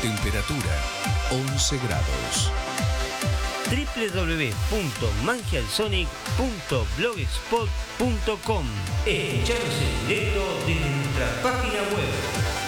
Temperatura 11 grados. www.mangialsonic.blogspot.com. Escuchanos en directo desde nuestra página web.